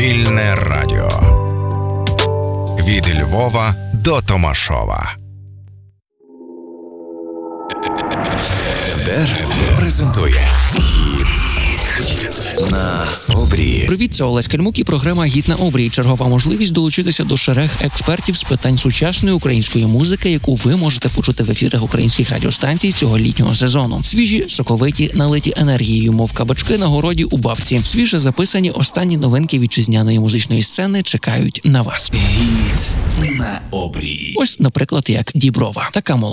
Вільне радіо. Від Львова до Томашова. ДЕР презентує «Гіт на обрії». Привіт, це Олесь Кальмук і програма «Гіт на обрії». Чергова можливість долучитися до шерег експертів з питань сучасної української музики, яку ви можете почути в ефірах українських радіостанцій цього літнього сезону. Свіжі, соковиті, налиті енергією, мов кабачки на городі у бабці. Свіже записані останні новинки вітчизняної музичної сцени чекають на вас. «Гіт на обрії». Ось, наприклад, як Діброва. Така молода.